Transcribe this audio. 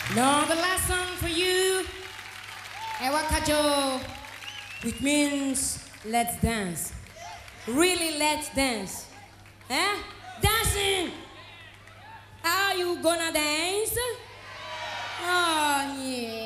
Now the last song for you, Ewakajo, which means let's dance. Really, let's dance. Eh? Dancing! Are you gonna dance? Oh, yeah.